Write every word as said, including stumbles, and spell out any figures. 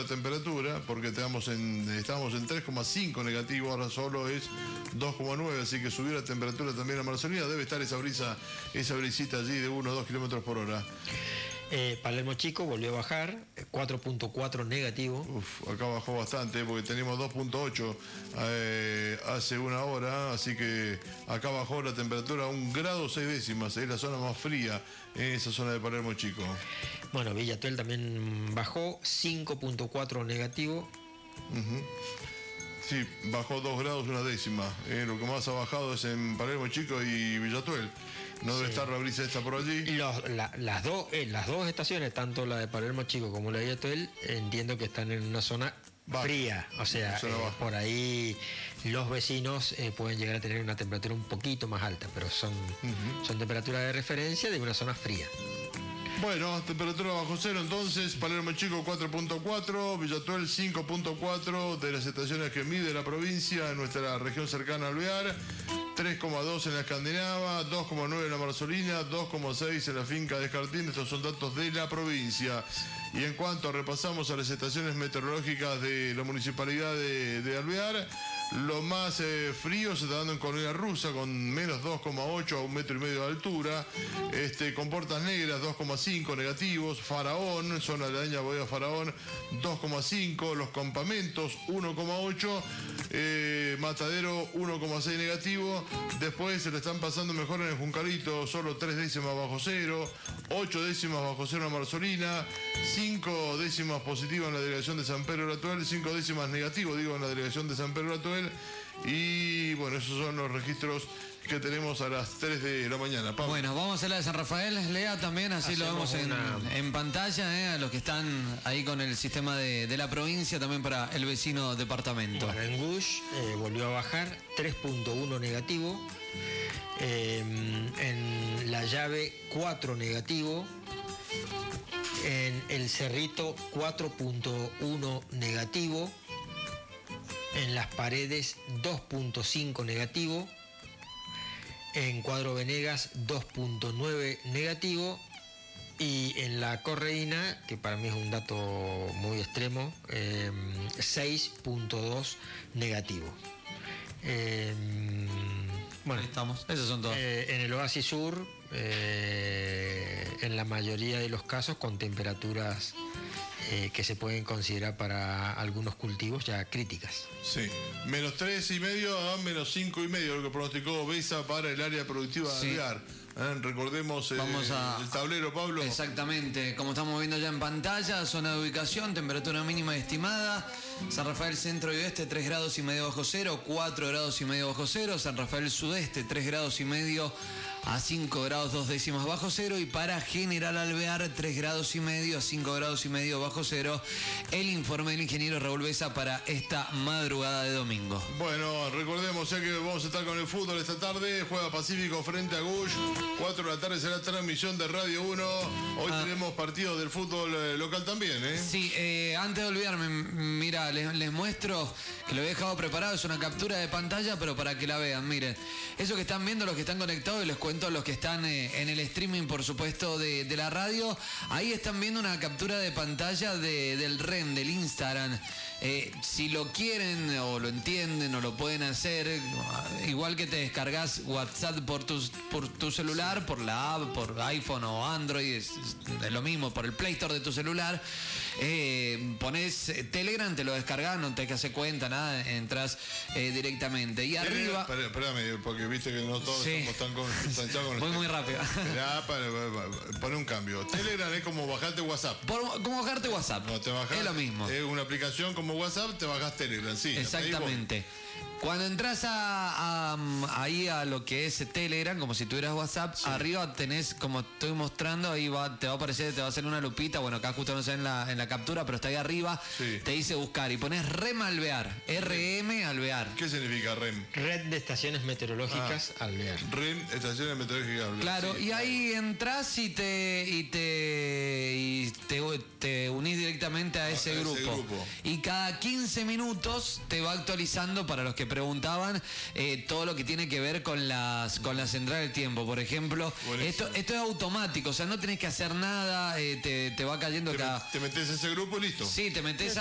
la temperatura, porque estamos en, estábamos en tres coma cinco negativo, ahora solo es dos coma nueve, así que subió la temperatura también a Marcelina, debe estar esa brisa, esa brisita allí de uno o dos kilómetros por hora. Eh, Palermo Chico volvió a bajar, cuatro punto cuatro negativo. Uf, acá bajó bastante porque teníamos dos punto ocho eh, hace una hora, así que acá bajó la temperatura a un grado seis décimas, es la zona más fría en esa zona de Palermo Chico. Bueno, Villa Tuel también bajó, cinco punto cuatro negativo. Uh-huh. Sí, bajó dos grados una décima. Eh, lo que más ha bajado es en Palermo Chico y Villa Tuel. No debe sí. estar la brisa esta por allí. Los, la, las, dos, eh, las dos estaciones, tanto la de Palermo Chico como la de Villa Tuel, entiendo que están en una zona baja, fría. O sea, eh, por ahí los vecinos eh, pueden llegar a tener una temperatura un poquito más alta, pero son, uh-huh. son temperaturas de referencia de una zona fría. Bueno, temperatura bajo cero entonces, Palermo Chico cuatro punto cuatro, Villa Tuel cinco punto cuatro, de las estaciones que mide la provincia en nuestra región cercana a Alvear, tres coma dos en la Escandinava, dos coma nueve en la Marcelina, dos coma seis en la finca de Escartín. Estos son datos de la provincia. Y en cuanto repasamos a las estaciones meteorológicas de la municipalidad de, de Alvear, lo más eh, frío se está dando en Colonia Rusa, con menos dos coma ocho a un metro y medio de altura. Este, con Portas Negras dos coma cinco negativos, Faraón, zona aledaña a Bodega Faraón, dos coma cinco, Los Campamentos uno coma ocho, eh, Matadero uno coma seis negativo. Después se le están pasando mejor en el Juncalito, solo tres décimas bajo cero, ocho décimas bajo cero en la Marcelina, cinco décimas positivas en la delegación de San Pedro de la Tuel, cinco décimas negativo, digo, en la delegación de San Pedro de la Tuel. Y bueno, esos son los registros que tenemos a las tres de la mañana. Pablo. Bueno, vamos a la de San Rafael, Lea, también, así Hacemos lo vemos en, una... en pantalla, eh, a los que están ahí con el sistema de, de la provincia, también para el vecino departamento. Bueno, en Gush eh, volvió a bajar, tres punto uno negativo, eh, en La Llave cuatro negativo, en El Cerrito cuatro punto uno negativo, en Las Paredes dos punto cinco negativo, en Cuadro Venegas dos punto nueve negativo y en La Correína, que para mí es un dato muy extremo, eh, seis punto dos negativo. Eh, bueno, ahí estamos, esos son todos. Eh, en el Oasis Sur, eh, en la mayoría de los casos con temperaturas Eh, que se pueden considerar para algunos cultivos ya críticas. Sí, menos tres y medio a menos cinco y medio, lo que pronosticó Besa para el área productiva de sí. Alvear. ¿Eh? Recordemos eh, Vamos a, el tablero, Pablo. Exactamente, como estamos viendo ya en pantalla, zona de ubicación, temperatura mínima estimada, San Rafael Centro y Oeste tres grados y medio bajo cero, cuatro grados y medio bajo cero, San Rafael Sudeste tres grados y medio a cinco grados dos décimas bajo cero, y para General Alvear tres grados y medio a cinco grados y medio bajo cero, el informe del ingeniero Raúl Besa para esta madrugada de domingo. Bueno, recordemos ya que vamos a estar con el fútbol esta tarde, juega Pacífico frente a Gush, cuatro de la tarde será transmisión de Radio uno, hoy ah. tenemos partidos del fútbol eh, local también, ¿eh? Sí, eh, antes de olvidarme, mira, les, les muestro que lo he dejado preparado, es una captura de pantalla, pero para que la vean, miren, eso que están viendo los que están conectados, y les cuento los que están eh, en el streaming, por supuesto, de, de la radio, ahí están viendo una captura de pantalla de, del R E N, del Instagram. Eh, si lo quieren o lo entienden o lo pueden hacer, igual que te descargas WhatsApp por tu, por tu celular, por la app, por iPhone o Android, es, es lo mismo, por el Play Store de tu celular, eh, pones Telegram, te lo descargas, no te que hacer cuenta, nada, entras eh, directamente. Y arriba... Espera, espérame, porque viste que no todos sí. estamos tan con, con Voy muy rápido. Ya, para, para, para, pone un cambio. Telegram es como bajarte WhatsApp. Por, como bajarte WhatsApp. No, te bajás, es lo mismo. Es una aplicación como WhatsApp, te bajás Telegram, sí. Exactamente. Cuando entras a, a, ahí a lo que es Telegram, como si tuvieras WhatsApp, sí. arriba tenés, como estoy mostrando, ahí va, te va a aparecer, te va a hacer una lupita, bueno, acá justo no sé en la, en la captura, pero está ahí arriba, sí. te dice buscar y pones REM Alvear, R M Alvear. ¿Qué significa REM? Red de Estaciones Meteorológicas ah. Alvear. REM, Estaciones Meteorológicas Alvear. Claro, sí. y ahí entras y te y te, y te, te unís directamente a, ese, a grupo. ese grupo. Y cada quince minutos te va actualizando, para los que preguntaban, eh, todo lo que tiene que ver con las con la central del tiempo, por ejemplo. Esto, esto es automático, o sea, no tenés que hacer nada, eh, te, te va cayendo te, cada... Te metés en ese grupo y listo. Sí, te metés